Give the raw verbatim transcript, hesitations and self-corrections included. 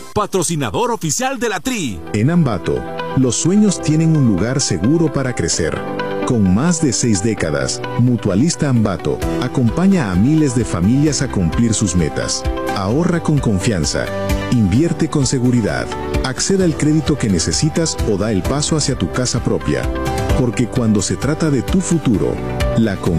patrocinador oficial de la Tri. En Ambato, los sueños tienen un lugar seguro para crecer. Con más de seis décadas, Mutualista Ambato acompaña a miles de familias a cumplir sus metas. Ahorra con confianza, invierte con seguridad, acceda al crédito que necesitas o da el paso hacia tu casa propia. Porque cuando se trata de tu futuro, la confianza